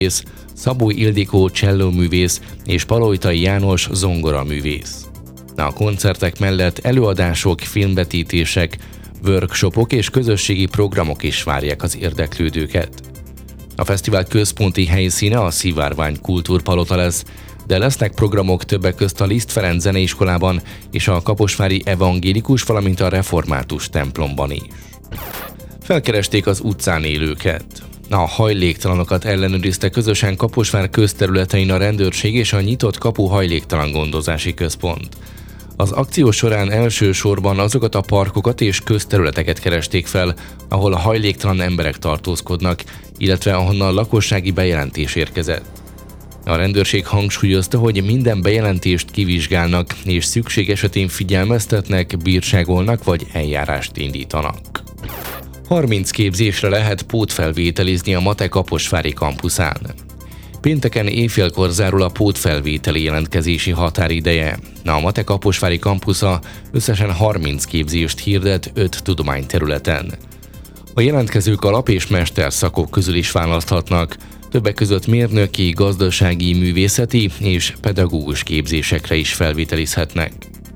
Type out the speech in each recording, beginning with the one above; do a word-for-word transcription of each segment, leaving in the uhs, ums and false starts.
Szabó Ildikó csellóművész és Palojtai János zongoraművész. A koncertek mellett előadások, filmvetítések, workshopok és közösségi programok is várják az érdeklődőket. A fesztivál központi helyszíne a Szivárvány Kultúrpalota lesz, de lesznek programok többek közt a Liszt Ferenc Zeneiskolában és a Kaposvári Evangélikus, valamint a Református templomban is. Felkeresték az utcán élőket. A hajléktalanokat ellenőrizte közösen Kaposvár közterületein a rendőrség és a Nyitott Kapu Hajléktalan Gondozási Központ. Az akció során elsősorban azokat a parkokat és közterületeket keresték fel, ahol a hajléktalan emberek tartózkodnak, illetve ahonnan lakossági bejelentés érkezett. A rendőrség hangsúlyozta, hogy minden bejelentést kivizsgálnak, és szükség esetén figyelmeztetnek, bírságolnak vagy eljárást indítanak. harminc képzésre lehet pótfelvételizni a MATE kaposvári kampuszán. Pénteken éjfélkor zárul a pótfelvételi jelentkezési határideje. A MATE kaposvári kampusza összesen harminc képzést hirdet öt tudományterületen. A jelentkezők alap- és mesterszakok közül is választhatnak, többek között mérnöki, gazdasági, művészeti és pedagógus képzésekre is felvételizhetnek.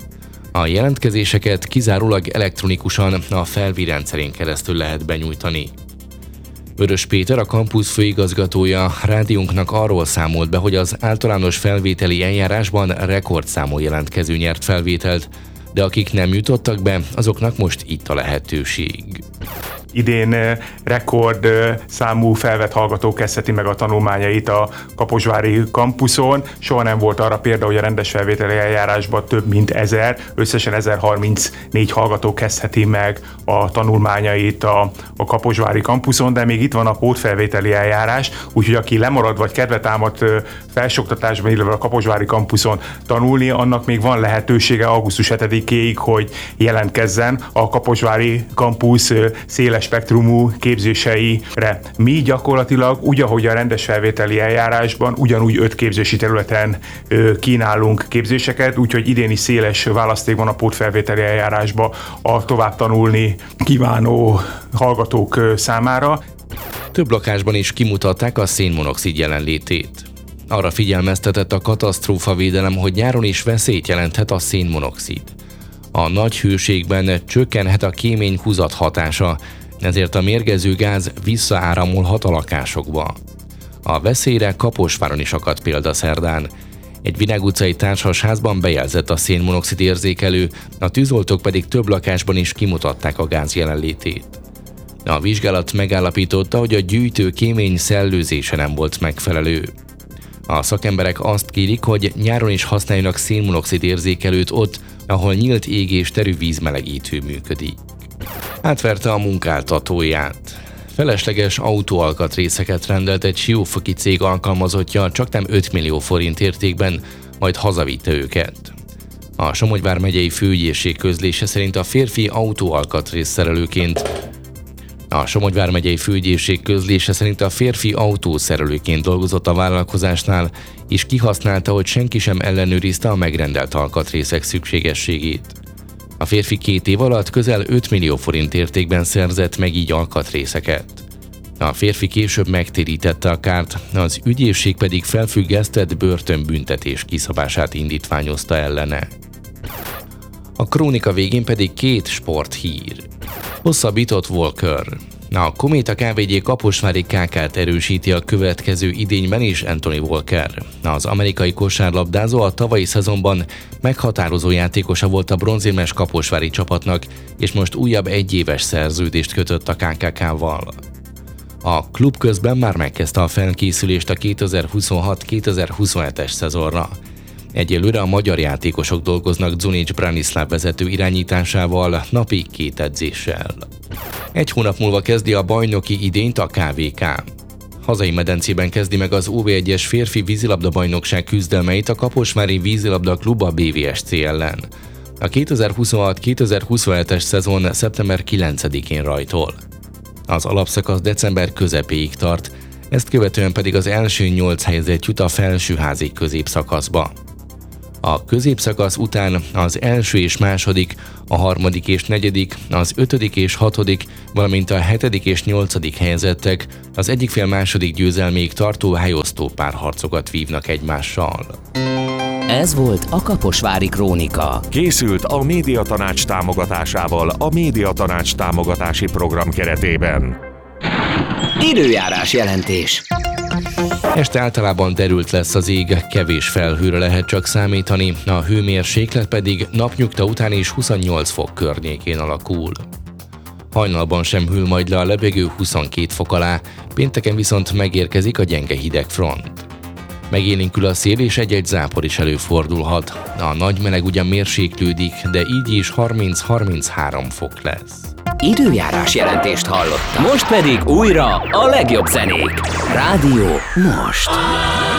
A jelentkezéseket kizárólag elektronikusan a Felvi rendszerén keresztül lehet benyújtani. Vörös Péter, a kampusz főigazgatója rádiónknak arról számolt be, hogy az általános felvételi eljárásban rekordszámú jelentkező nyert felvételt, de akik nem jutottak be, azoknak most itt a lehetőség. Idén rekord számú felvett hallgató kezdheti meg a tanulmányait a kaposvári kampuszon. Soha nem volt arra példa, hogy a rendes felvételi eljárásban több mint ezer, összesen ezerharmincnégy hallgató kezdheti meg a tanulmányait a, a kaposvári kampuszon, de még itt van a pótfelvételi eljárás, úgyhogy aki lemarad vagy kedve támad felsőoktatásban, illetve a kaposvári kampuszon tanulni, annak még van lehetősége augusztus hetedikéig, hogy jelentkezzen a kaposvári kampusz széles spektrumú képzéseire. Mi gyakorlatilag úgy, ahogy a rendes felvételi eljárásban, ugyanúgy öt képzési területen kínálunk képzéseket, úgyhogy idén is széles választék van a pótfelvételi eljárásba a tovább tanulni kívánó hallgatók számára. Több lakásban is kimutatták a szénmonoxid jelenlétét. Arra figyelmeztetett a katasztrófavédelem, hogy nyáron is veszélyt jelenthet a szénmonoxid. A nagy hőségben csökkenhet a kémény húzat hatása, ezért a mérgező gáz visszaáramolhat a lakásokba. A veszélyre Kaposváron is akadt példa szerdán. Egy Virág utcai társasházban bejelzett a szénmonoxid érzékelő, a tűzoltók pedig több lakásban is kimutatták a gáz jelenlétét. A vizsgálat megállapította, hogy a gyűjtő kémény szellőzése nem volt megfelelő. A szakemberek azt kérik, hogy nyáron is használjanak szénmonoxid érzékelőt ott, ahol nyílt ég és terű vízmelegítő működik. Átverte a munkáltatóját. Felesleges autóalkatrészeket rendelt egy siófoki cég alkalmazottja csaknem öt millió forint értékben, majd hazavitte őket. A Somogy vármegyei főügyészség közlése szerint a férfi autóalkatrész szerelőként A Somogy vármegyei főügyészség közlése szerint a férfi autószerelőként dolgozott a vállalkozásnál, és kihasználta, hogy senki sem ellenőrizte a megrendelt alkatrészek szükségességét. A férfi két év alatt közel öt millió forint értékben szerzett meg így alkatrészeket. A férfi később megtérítette a kárt, az ügyészség pedig felfüggesztett börtönbüntetés kiszabását indítványozta ellene. A krónika végén pedig két sporthír. Hosszabbított Walker. A Kométa ká vé gé kaposvári ká ká-t erősíti a következő idényben is Anthony Walker. Az amerikai kosárlabdázó a tavalyi szezonban meghatározó játékosa volt a bronzérmes kaposvári csapatnak, és most újabb egyéves szerződést kötött a ká ká ká-val. A klub közben már megkezdte a felkészülést a kétezer-huszonhat kétezer-huszonhetes szezonra. Egyelőre a magyar játékosok dolgoznak Zunic Branislav vezető irányításával, napi két edzéssel. Egy hónap múlva kezdi a bajnoki idényt a ká vé ká. Hazai medencében kezdi meg az ó vé egyes férfi vízilabda-bajnokság küzdelmeit a Kaposvári Vízilabda Klub a bé vé es cé ellen. A kétezer-huszonhat kétezer-huszonhetes szezon szeptember kilencedikén rajtol. Az alapszakasz december közepéig tart, ezt követően pedig az első nyolc helyezett jut a felsőházi középszakaszba. A középszakasz után az első és második, a harmadik és negyedik, az ötödik és hatodik, valamint a hetedik és nyolcadik helyezettek az egyik fél második győzelméig tartó helyosztó párharcokat vívnak egymással. Ez volt a Kaposvári Krónika. Készült a Médiatanács támogatásával a Médiatanács támogatási program keretében. Időjárás jelentés. Este általában derült lesz az ég, kevés felhőre lehet csak számítani, a hőmérséklet pedig napnyugta után is huszonnyolc fok környékén alakul. Hajnalban sem hűl majd le a lebegő huszonkét fok alá, pénteken viszont megérkezik a gyenge hidegfront. Megélénkül a szél és egy-egy zápor is előfordulhat. A nagy meleg ugyan mérséklődik, de így is harminc-harminchárom fok lesz. Időjárás jelentést hallottam. Most pedig újra a legjobb zenék. Rádió Most.